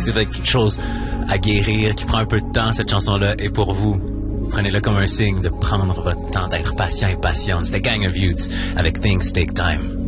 si vous avez quelque chose à guérir, qui prend un peu de temps, cette chanson-là est pour vous. Prenez-le comme un signe de prendre votre temps, d'être patient et patiente. C'était Gang of Youths avec Things Take Time.